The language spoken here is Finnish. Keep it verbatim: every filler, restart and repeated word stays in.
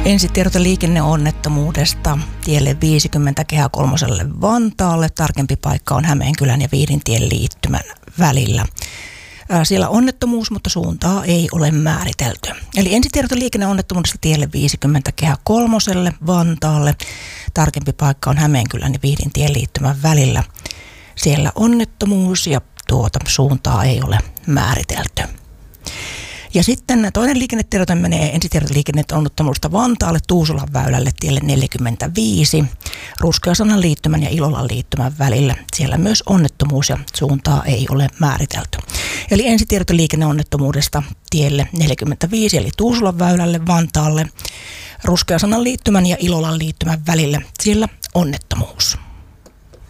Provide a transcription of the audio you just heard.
Ensitiedote liikenneonnettomuudesta tielle viisikymmentä Kehä kolmoselle Vantaalle. Tarkempi paikka on Hämeenkylän ja Vihdintien liittymän välillä. Siellä onnettomuus, mutta suuntaa ei ole määritelty. Eli ensitiedote liikenneonnettomuudesta tielle viisikymmentä Kehä kolmoselle Vantaalle. Tarkempi paikka on Hämeenkylän ja Vihdintien liittymän välillä. Siellä onnettomuus ja tuota suuntaa ei ole määritelty. Ja sitten toinen liikennetiedote menee ensitiedote liikenneonnettomuudesta Vantaalle Tuusulan väylälle tielle neljäkymmentäviisi Ruskeasannan liittymän ja Ilolan liittymän välillä. Siellä myös onnettomuus ja suuntaa ei ole määritelty. Eli ensitiedote liikenneonnettomuudesta tielle neljäkymmentäviisi eli Tuusulan väylälle Vantaalle Ruskeasannan liittymän ja Ilolan liittymän välillä. Siellä onnettomuus.